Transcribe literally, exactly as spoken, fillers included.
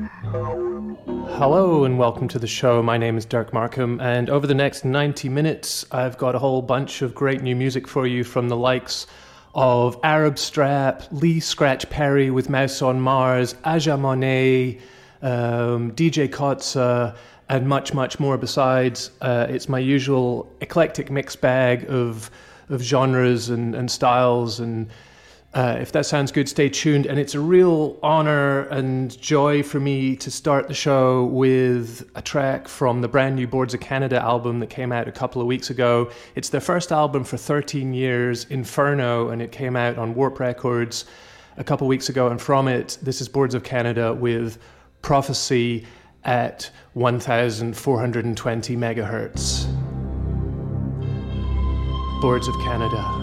Hello and welcome to the show. My name is Dirk Markham, and over the next ninety minutes, I've got a whole bunch of great new music for you from the likes of Arab Strap, Lee Scratch Perry with Mouse on Mars, Aja Monet, um, D J Kotza, and much, much more besides. Uh, it's my usual eclectic mix bag of of genres and, and styles, and uh, if that sounds good, stay tuned. And it's a real honor and joy for me to start the show with a track from the brand new Boards of Canada album that came out a couple of weeks ago. It's their first album for thirteen years, Inferno, and it came out on Warp Records a couple of weeks ago. And from it, this is Boards of Canada with Prophecy at one thousand four hundred twenty megahertz. Boards of Canada.